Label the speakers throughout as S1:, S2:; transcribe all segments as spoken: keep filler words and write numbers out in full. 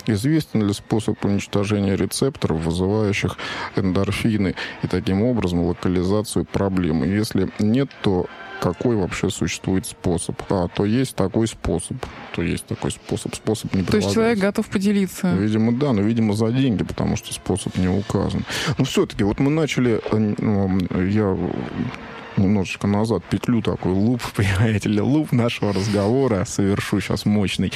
S1: Известен ли способ уничтожения рецепторов, вызывающих эндорфины, и таким образом локализацию проблемы? Если нет, то какой вообще существует способ? А, то есть такой способ. То есть такой способ. Способ не
S2: То есть человек готов поделиться?
S1: Видимо, да, но, видимо, за деньги, потому что способ не указан. Но все-таки, вот мы начали... Я немножечко назад петлю такой, луп, понимаете ли, луп нашего разговора совершу сейчас мощный.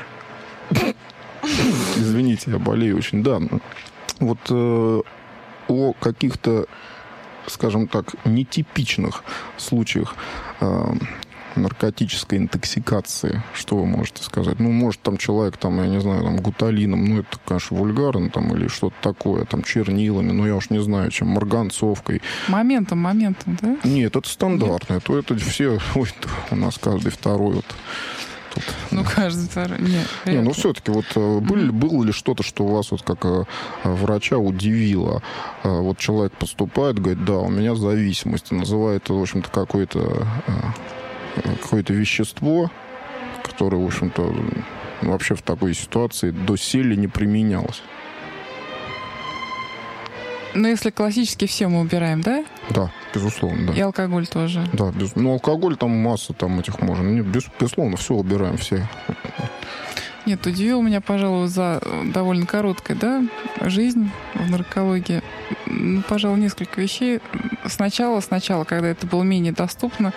S1: Извините, я болею очень. Да, вот э, о каких-то, скажем так, нетипичных случаях э, наркотической интоксикации, что вы можете сказать? Ну, может, там человек, там, я не знаю, там, гуталином, ну, это, конечно, вульгарно, там, или что-то такое, там, чернилами, ну, я уж не знаю, чем, марганцовкой.
S2: Моментом, моментом, да?
S1: Нет, это стандартное. То это все, ой, у нас каждый второй вот. Тут.
S2: Ну, каждый второй. Нет,
S1: не, ну, все-таки вот были, mm-hmm. было ли что-то, что вас вот как а, врача удивило? А, вот человек поступает, говорит, да, у меня зависимость. Называет, в общем-то, какое-то, а, какое-то вещество, которое, в общем-то, вообще в такой ситуации доселе не применялось.
S2: Ну, если классически все мы убираем, да?
S1: Да, безусловно, да.
S2: И алкоголь тоже.
S1: Да, без... ну, алкоголь там масса там этих можно. Нет, без... безусловно, все убираем, все.
S2: Нет, удивил меня, пожалуй, за довольно короткая, да, жизнь в наркологии. Ну, пожалуй, несколько вещей. Сначала, сначала, когда это было менее доступно,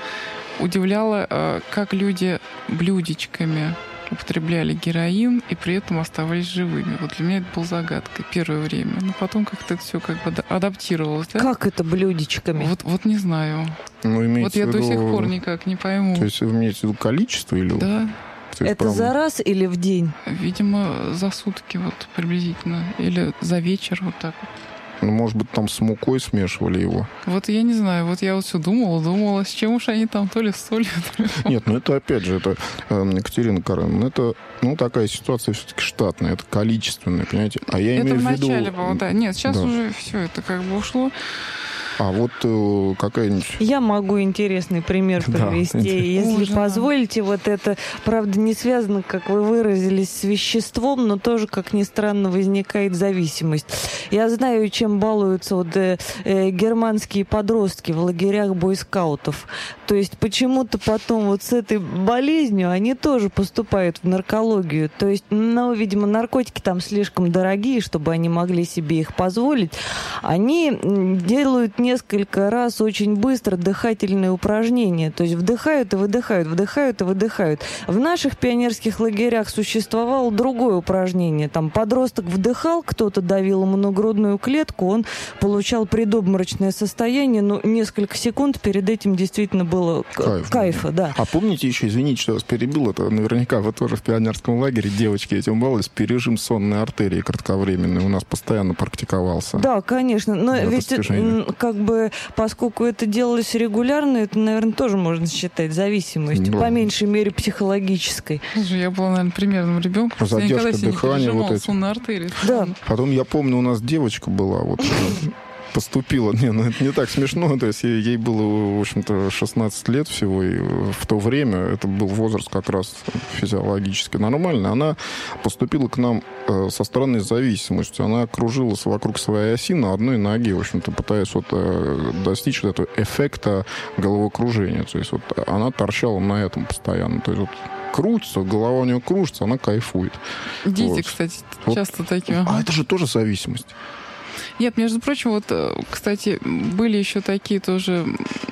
S2: удивляло, как люди блюдечками употребляли героин и при этом оставались живыми. Вот для меня это было загадкой первое время. Но потом как-то это все как бы адаптировалось. Да?
S3: Как это блюдечками?
S2: Вот, вот не знаю.
S1: Ну,
S2: вот я
S1: виду...
S2: до сих пор никак не пойму.
S1: То есть вы имеете в виду количество или...
S2: Да.
S3: Это правда... за раз или в день?
S2: Видимо, за сутки вот приблизительно. Или за вечер вот так вот.
S1: Ну, может быть, там с мукой смешивали его.
S2: Вот я не знаю. Вот я вот все думала, думала, с чем уж они там, то ли с солью, то ли...
S1: Нет, ну это опять же, это, э, Екатерина Кареновна, это, ну, такая ситуация все-таки штатная, это количественная, понимаете? А я
S2: это
S1: имею в виду...
S2: Это в начале было, да. Нет, сейчас
S1: да.
S2: уже все это как бы ушло.
S1: А вот э, какая-нибудь...
S3: Я могу интересный пример привести, да. Если Ужас. Позволите. Вот это, правда, не связано, как вы выразились, с веществом, но тоже, как ни странно, возникает зависимость. Я знаю, чем балуются вот, э, э, германские подростки в лагерях бойскаутов. То есть почему-то потом вот с этой болезнью они тоже поступают в наркологию. То есть, ну, видимо, наркотики там слишком дорогие, чтобы они могли себе их позволить. Они делают несколько раз очень быстро дыхательные упражнения. То есть вдыхают и выдыхают, вдыхают и выдыхают. В наших пионерских лагерях существовало другое упражнение. Там подросток вдыхал, кто-то давил ему на грудную клетку, он получал предобморочное состояние, но несколько секунд перед этим действительно было
S1: Кайф,
S3: кайфа. Да.
S1: А помните еще, извините, что я вас перебил, это наверняка вы тоже в пионерском лагере, девочки, этим баловались, пережим сонной артерии кратковременной у нас постоянно практиковался.
S3: Да, конечно. Но ведь как бы, поскольку это делалось регулярно, это, наверное, тоже можно считать зависимостью, да. По меньшей мере психологической.
S2: Слушай, я была, наверное, примерным ребенком.
S1: Задержка дыхания. Вот эти.
S2: Сонной артерии.
S3: Да.
S1: Потом, я помню, у нас девочка была, вот поступила, не, ну это не так смешно, то есть ей, ей было, в общем-то, шестнадцать лет всего, и в то время это был возраст как раз физиологически нормальный, она поступила к нам э, со странной зависимостью, она кружилась вокруг своей оси на одной ноге, в общем-то, пытаясь вот э, достичь вот этого эффекта головокружения, то есть вот она торчала на этом постоянно, то есть вот крутится, голова у нее кружится, она кайфует.
S2: Дети,
S1: вот.
S2: Кстати,
S1: вот.
S2: часто такие.
S1: А это же тоже зависимость.
S2: Нет, между прочим, вот, кстати, были еще такие тоже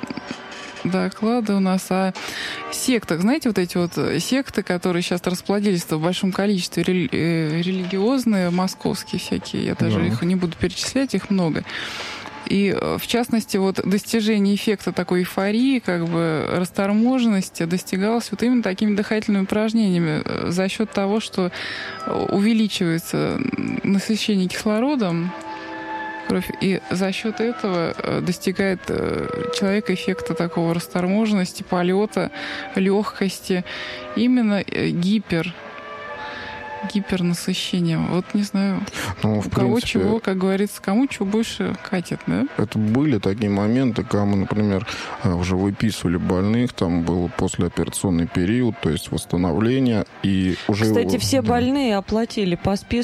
S2: доклады у нас о сектах. Знаете, вот эти вот секты, которые сейчас расплодились в большом количестве, рели- религиозные, московские всякие, я даже да. их не буду перечислять, их много. И, в частности, вот достижение эффекта такой эйфории, как бы расторможенности достигалось вот именно такими дыхательными упражнениями за счет того, что увеличивается насыщение кислородом кровь, и за счет этого достигает человек эффекта такого расторможенности, полета, легкости, именно гипер гипернасыщением. Вот не знаю, ну, в у кого принципе, чего, как говорится, кому чего больше катит, да?
S1: Это были такие моменты, когда мы, например, уже выписывали больных, там был послеоперационный период, то есть восстановление, и уже...
S3: Кстати, все да. больные оплатили по списку